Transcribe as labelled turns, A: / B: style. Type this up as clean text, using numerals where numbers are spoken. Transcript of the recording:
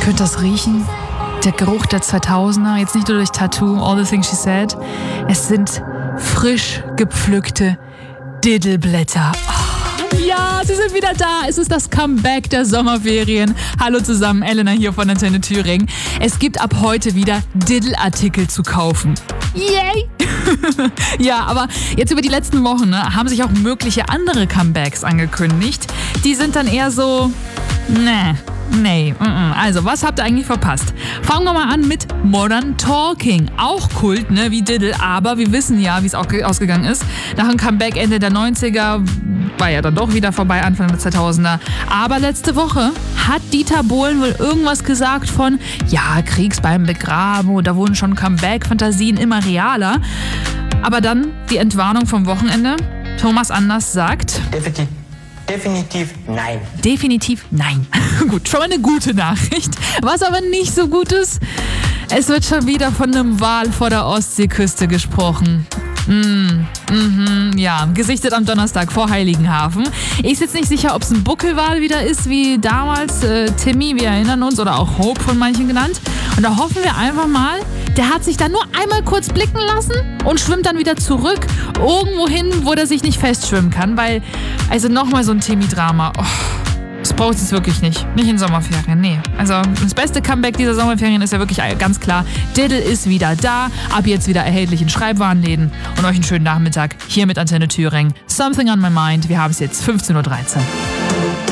A: könnt das riechen. Der Geruch der 2000er, jetzt nicht nur durch Tattoo, All the Things She Said. Es sind frisch gepflückte Diddleblätter. Ja, sie sind wieder da. Es ist das Comeback der Sommerferien. Hallo zusammen, Elena hier von Antenne Thüringen. Es gibt ab heute wieder Diddle-Artikel zu kaufen. Yay! Ja, aber jetzt über die letzten Wochen haben sich auch mögliche andere Comebacks angekündigt. Die sind dann eher so, nee. Also, was habt ihr eigentlich verpasst? Fangen wir mal an mit Modern Talking. Auch Kult, wie Diddle, aber wir wissen ja, wie es auch ausgegangen ist. Nach einem Comeback Ende der 90er war ja dann doch wieder vorbei, Anfang der 2000er. Aber letzte Woche hat Dieter Bohlen wohl irgendwas gesagt von, ja, Kriegs beim Begraben und da wurden schon Comeback-Fantasien immer realer. Aber dann die Entwarnung vom Wochenende. Thomas Anders sagt...
B: Definitiv nein.
A: Definitiv nein. Gut, schon mal eine gute Nachricht. Was aber nicht so gut ist, es wird schon wieder von einem Wal vor der Ostseeküste gesprochen. Ja, gesichtet am Donnerstag vor Heiligenhafen. Ich bin jetzt nicht sicher, ob es ein Buckelwal wieder ist, wie damals Timmy, wir erinnern uns, oder auch Hope von manchen genannt. Und da hoffen wir einfach mal, der hat sich dann nur einmal kurz blicken lassen und schwimmt dann wieder zurück, irgendwo hin, wo der sich nicht festschwimmen kann, weil, also nochmal so ein Timmy-Drama, das braucht es wirklich nicht. Nicht in Sommerferien, nee. Also das beste Comeback dieser Sommerferien ist ja wirklich ganz klar, Diddle ist wieder da, ab jetzt wieder erhältlich in Schreibwarenläden und euch einen schönen Nachmittag hier mit Antenne Thüringen. Something on my mind, wir haben es jetzt 15:13 Uhr.